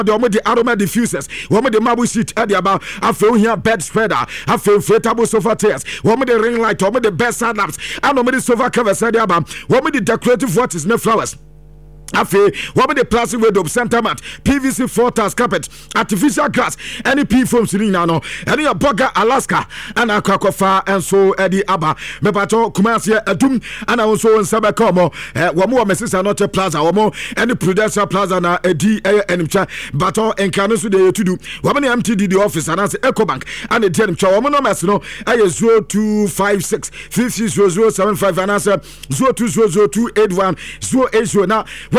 the omo the aroma diffusers, woman the marble sheet at the about I feel here bed spreader, I feel inflatable sofa chairs, woman the ring light, woman the best side lamps, and woman the sofa covers at the about woman the decorative watches, no flowers. Afe, what the plastic window, center mat, PVC floor tiles, carpet, artificial grass, any P foam ceiling now, any a Boga, Alaska, and a Krakofa, and so Eddie Abba, Mepato, Kumasia, Adum, and also in Sabacomo, one more Mrs. Anote Plaza, or more, any Prudential Plaza, and a D, and Bato, and Canusu de to do, woman MTD the office, and as Ecobank, and the Ten Chow, woman, no, I 0256 500075, and answer 020281 08 now.